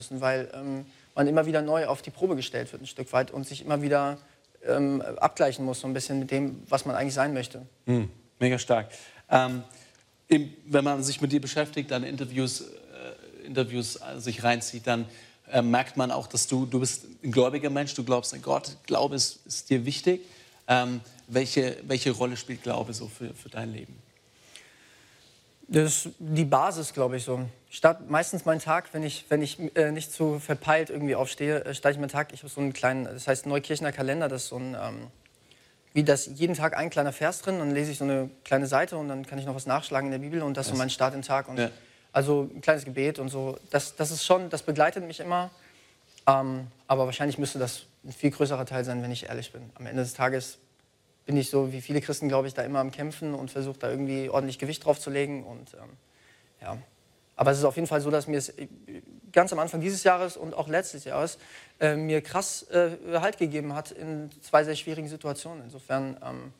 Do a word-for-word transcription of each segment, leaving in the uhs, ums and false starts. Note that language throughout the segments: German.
müssen, weil ähm, man immer wieder neu auf die Probe gestellt wird, ein Stück weit, und sich immer wieder ähm, abgleichen muss, so ein bisschen mit dem, was man eigentlich sein möchte. Mhm. Mega stark. Ähm, im, wenn man sich mit dir beschäftigt, dann Interviews, äh, Interviews äh, sich reinzieht, dann äh, merkt man auch, dass du, du bist ein gläubiger Mensch, du glaubst an Gott, Glaube ist, ist dir wichtig. Ähm, welche, welche Rolle spielt Glaube so für, für dein Leben? Das ist die Basis, glaube ich, so. Ich starte meistens meinen Tag, wenn ich, wenn ich äh, nicht zu verpeilt irgendwie aufstehe, äh, starte ich meinen Tag. Ich habe so einen kleinen, das heißt Neukirchener Kalender, das ist so ein, ähm, wie das jeden Tag ein kleiner Vers drin, dann lese ich so eine kleine Seite und dann kann ich noch was nachschlagen in der Bibel und das ist so mein Start in den Tag. Und ja. Also ein kleines Gebet und so, das, das ist schon, das begleitet mich immer. Ähm, aber wahrscheinlich müsste das ein viel größerer Teil sein, wenn ich ehrlich bin. Am Ende des Tages bin ich so wie viele Christen, glaube ich, da immer am Kämpfen und versuche da irgendwie ordentlich Gewicht drauf zu legen. Und, ähm, ja. Aber es ist auf jeden Fall so, dass mir es ganz am Anfang dieses Jahres und auch letztes Jahres äh, mir krass äh, Halt gegeben hat in zwei sehr schwierigen Situationen. Insofern ähm,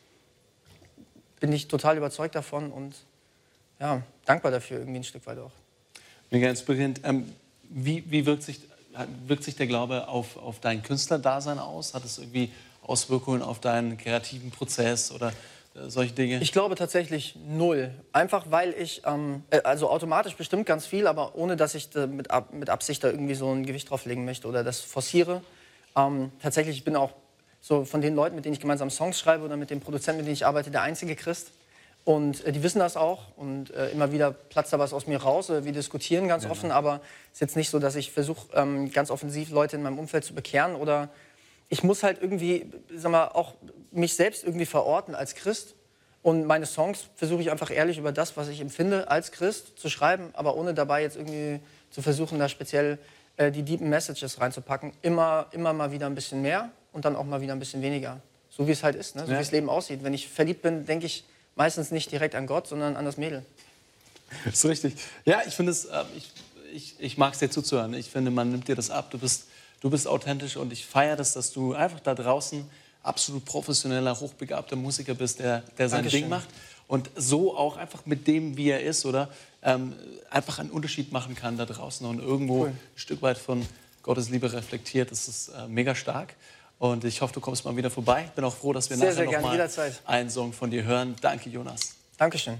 bin ich total überzeugt davon und ja, dankbar dafür irgendwie ein Stück weit auch. Mega inspirierend. Ähm, wie wie wirkt, sich, wirkt sich der Glaube auf, auf dein Künstlerdasein aus? Hat es irgendwie Auswirkungen auf deinen kreativen Prozess oder äh, solche Dinge? Ich glaube tatsächlich null. Einfach weil ich, ähm, also automatisch bestimmt ganz viel, aber ohne dass ich da mit, Ab mit Absicht da irgendwie so ein Gewicht drauflegen möchte oder das forciere. Ähm, tatsächlich, ich bin auch so von den Leuten, mit denen ich gemeinsam Songs schreibe oder mit den Produzenten, mit denen ich arbeite, der einzige Christ. Und äh, die wissen das auch und äh, immer wieder platzt da was aus mir raus. Oder wir diskutieren ganz ja. offen, aber es ist jetzt nicht so, dass ich versuche, ähm, ganz offensiv Leute in meinem Umfeld zu bekehren oder ich muss halt irgendwie, sag mal, auch mich selbst irgendwie verorten als Christ. Und meine Songs versuche ich einfach ehrlich über das, was ich empfinde, als Christ zu schreiben, aber ohne dabei jetzt irgendwie zu versuchen, da speziell äh, die deepen Messages reinzupacken. Immer, immer mal wieder ein bisschen mehr und dann auch mal wieder ein bisschen weniger. So wie es halt ist, ne? So ja. wie das Leben aussieht. Wenn ich verliebt bin, denke ich meistens nicht direkt an Gott, sondern an das Mädel. Das ist richtig. Ja, ich finde es, äh, ich, ich, ich mag es dir zuzuhören. Ich finde, man nimmt dir das ab. Du bist Du bist authentisch und ich feiere das, dass du einfach da draußen absolut professioneller, hochbegabter Musiker bist, der, der sein Dankeschön. Ding macht und so auch einfach mit dem, wie er ist, oder ähm, einfach einen Unterschied machen kann da draußen und irgendwo cool. ein Stück weit von Gottes Liebe reflektiert. Das ist äh, mega stark und ich hoffe, du kommst mal wieder vorbei. Ich bin auch froh, dass wir sehr, nachher sehr noch gern, mal jederzeit. einen Song von dir hören. Danke, Jonas. Dankeschön.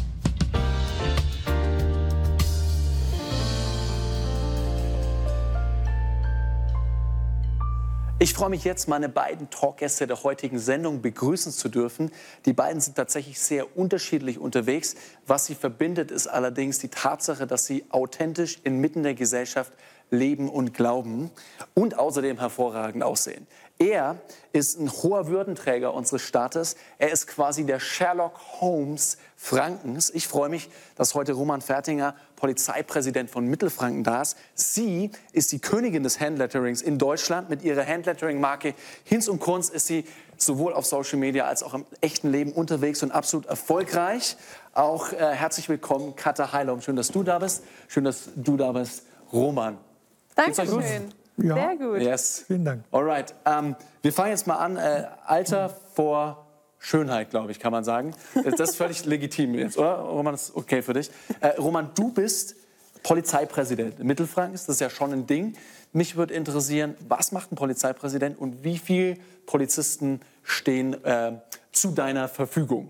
Ich freue mich jetzt, meine beiden Talkgäste der heutigen Sendung begrüßen zu dürfen. Die beiden sind tatsächlich sehr unterschiedlich unterwegs. Was sie verbindet, ist allerdings die Tatsache, dass sie authentisch inmitten der Gesellschaft leben und glauben und außerdem hervorragend aussehen. Er ist ein hoher Würdenträger unseres Staates. Er ist quasi der Sherlock Holmes Frankens. Ich freue mich, dass heute Roman Fertinger, Polizeipräsident von Mittelfranken, da ist. Sie ist die Königin des Handletterings in Deutschland. Mit ihrer Handlettering-Marke Hinz und Kunz ist sie sowohl auf Social Media als auch im echten Leben unterwegs und absolut erfolgreich. Auch äh, herzlich willkommen, Katha Heilom. Schön, dass du da bist. Schön, dass du da bist, Roman. Dankeschön. Ja. Sehr gut. Yes. Vielen Dank. Alright. Ähm, wir fangen jetzt mal an. Äh, Alter vor Schönheit, glaube ich, kann man sagen. Das ist völlig legitim jetzt, oder? Roman, das ist okay für dich. Äh, Roman, du bist Polizeipräsident in Mittelfranken. Das ist ja schon ein Ding. Mich würde interessieren, was macht ein Polizeipräsident und wie viele Polizisten stehen äh, zu deiner Verfügung?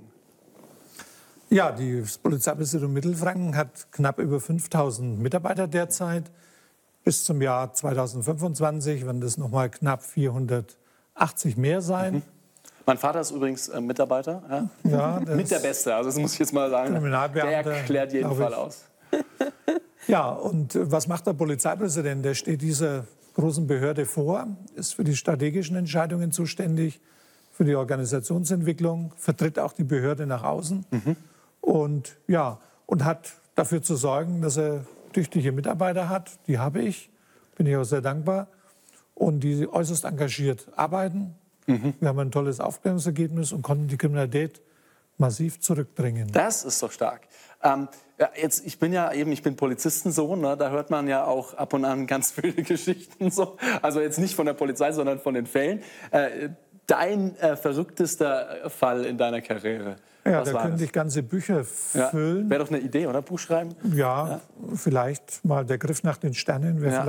Ja, die Polizeipräsidium Mittelfranken hat knapp über fünftausend Mitarbeiter derzeit. Bis zum Jahr zweitausendfünfundzwanzig werden das noch mal knapp vierhundertachtzig mehr sein. Mhm. Mein Vater ist übrigens äh, Mitarbeiter. Ja? Ja, mit der Beste, also das muss ich jetzt mal sagen. Kriminalbeamter, der klärt jeden Fall aus. Ja, und was macht der Polizeipräsident? Der steht dieser großen Behörde vor, ist für die strategischen Entscheidungen zuständig, für die Organisationsentwicklung, vertritt auch die Behörde nach außen mhm. und, ja, und hat dafür zu sorgen, dass er tüchtige Mitarbeiter hat. Die habe ich, bin ich auch sehr dankbar. Und die äußerst engagiert arbeiten. Mhm. Wir haben ein tolles Aufklärungsergebnis und konnten die Kriminalität massiv zurückbringen. Das ist doch stark. Ähm, ja, jetzt, ich bin ja eben, ich bin Polizistensohn, ne? Da hört man ja auch ab und an ganz viele Geschichten. So. Also jetzt nicht von der Polizei, sondern von den Fällen. Äh, dein äh, verrücktester Fall in deiner Karriere? Ja, da könnte ich ganze Bücher füllen. Ja, wäre doch eine Idee, oder? Buch schreiben? Ja, ja, vielleicht mal der Griff nach den Sternen wäre ja. vielleicht